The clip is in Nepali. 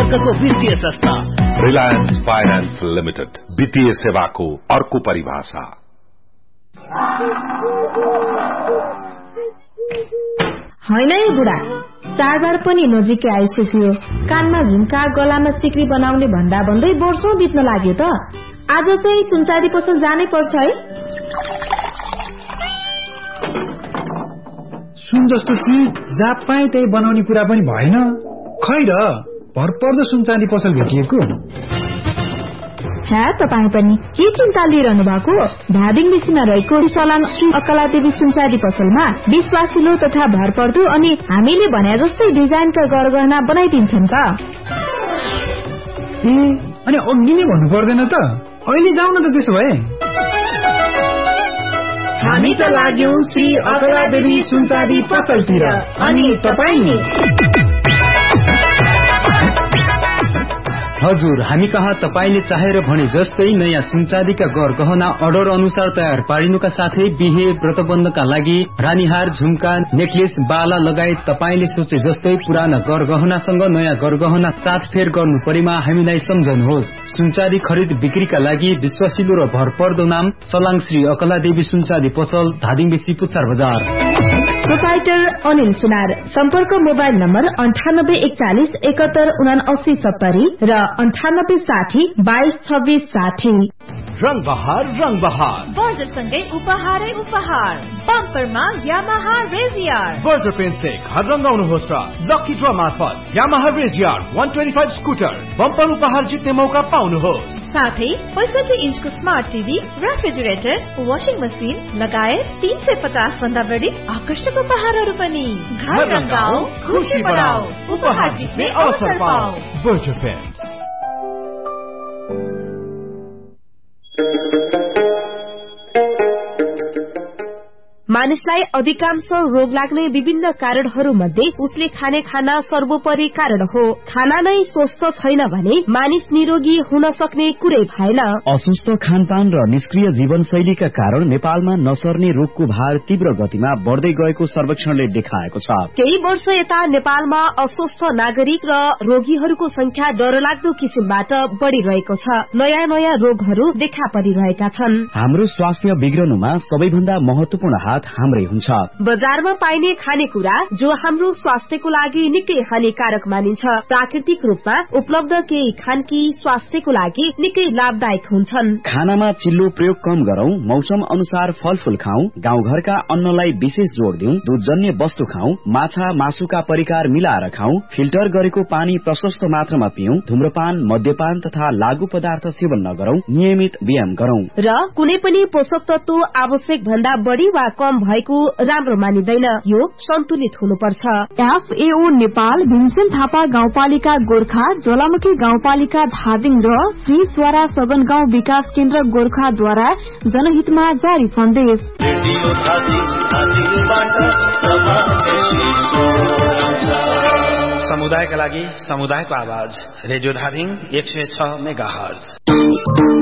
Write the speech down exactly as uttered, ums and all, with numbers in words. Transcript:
सम्पर्कको वित्तीय संस्था रिलायन्स फाइनान्स लिमिटेड, वित्तीय सेवाको अर्को परिभाषा। होइन है बुढा, चाडबाड पनि नजिकै आइसक्यो। कानमा झुम्का, गलामा सिक्री बनाउने भन्दा भन्दै वर्षौं बित्न लाग्यो त। आज चाहिँ सुनचाँदी पसल जानै पर्छ है। सुन जस्तो चिज जहाँ पाए त्यही बनाउने कुरा पनि भएन। खै र भरपर्दो सुनचाँदी पसल भेटिएको। हाँ, तपाईँ पनि के चिन्ता लिइरहनु भएको? धादिङ बेसीमा रहेको सलाम श्री अकलादेवी सुनचाँदी पसलमा विश्वासिलो तथा भरपर्दो अनि हामीले भने जस्तै डिजाइनका गरगहना बनाइदिन्छन् त। ए अनि अघि नै भन्नु पर्दैन त? अहिले जाउँ न त त्यसो भए। हामी त लाग्यौं श्री अकलादेवी सुनचाँदी पसलतिर, अनि तपाईँ नि? हजुर, हामी कहाँ तपाईले चाहेर भने जस्तै नयाँ सुनचाँदीका गरगहना अर्डर अनुसार तयार पारिनुका साथै बिहे व्रतबन्धका लागि रानीहार, झुम्का, नेकलेस, बाला लगायत तपाईले सोचे जस्तै पुराना गरगहनासँग नयाँ गरगहना साथ फेर गर्नु परेमा हामीलाई सम्झनुहोस्। सुनचाँदी खरिद बिक्रीका लागि विश्वासिलो र भरपर्दो नाम सलाङ श्री अकलादेवी सुनचाँदी पसल, धादिङबेसी, पुच्छार बजार। प्रोपाइटर अनिल सुनार। सम्पर्क मोबाइल नम्बर अन्ठानब्बे एकचालिस एकहत्तर उनासी सत्तरी र अन्ठानब्बे साठी बाइस छब्बीस साठी। रंग बहार रंग बहार बर्जरसँगै उपहारै उपहार। बम्परमा यामाहा रेजियर। बर्जर पेन्टले घर रंगाउनुहोस् र लकी ड्र मार्फत यामाहा रेजियर एक सय पच्चीस स्कुटर बम्पर उपहार जित्ने मौका पाउनुहोस्। साथै पैंसठी इन्चको smart TV, refrigerator, washing machine लगायत तीन सय पचास भन्दा बढी आकर्षक उपहारहरू पनि। घर रंगाऊ, खुशी बढाऊ, उपहार जित्ने अवसर पाऊ। Berger pant. मानिसलाई अधिकांश रोग लाग्ने विभिन्न कारणहरू मध्ये उसले खाने खाना सर्वोपरि कारण हो। खाना नै स्वस्थ छैन भने मानिस निरोगी हुन सक्ने कुरै भएन। अस्वस्थ खानपान र निष्क्रिय जीवनशैलीका कारण नेपालमा नसर्ने रोगको भार तीव्र गतिमा बढ्दै गएको सर्वेक्षणले देखाएको छ। केही वर्ष यता नेपालमा अस्वस्थ नागरिक र रोगीहरूको संख्या डरलाग्दो किसिमबाट बढ़िरहेको छ। नयाँ नयाँ रोगहरू देखा परिरहेका छन्। हाम्रो स्वास्थ्य बिग्रनुमा सबैभन्दा महत्वपूर्ण हात हाम्रै हुन्छ। बजारमा पाइने खानेकुरा जो हाम्रो स्वास्थ्यको लागि निकै हानिकारक मानिन्छ। प्राकृतिक रूपमा उपलब्ध केही खानकी स्वास्थ्यको लागि निकै लाभदायक हुन्छन्। खानामा चिल्लो प्रयोग कम गरौं, मौसम अनुसार फलफूल खाऊ, गाउँघरका अन्नलाई विशेष जोड़ दिउँ, दूधजन्य वस्तु खाऊ, माछा मासुका परिकार मिलाएर खाऊ, फिल्टर गरेको पानी प्रशस्त मात्रामा पिउँ, धूम्रपान, मद्यपान तथा लागू पदार्थ सेवन नगरौं, नियमित व्यायाम गरौं र कुनै पनि पोषक तत्व आवश्यक भन्दा बढ़ी वा कम भएको राम्रो मानिदैन। यो सन्तुलित हुनुपर्छ। एफएओ नेपाल, भीमसेन थापा गाउँपालिका गोर्खा, ज्वालामुखी गाउँपालिका धादिङ र श्री स्वरा सदन गाउँ विकास केन्द्र गोर्खाद्वारा जनहितमा जारी सन्देश। समुदायका लागि समुदायको आवाज, रेडियो धादिङ एक सय छ मेगा हर्ज।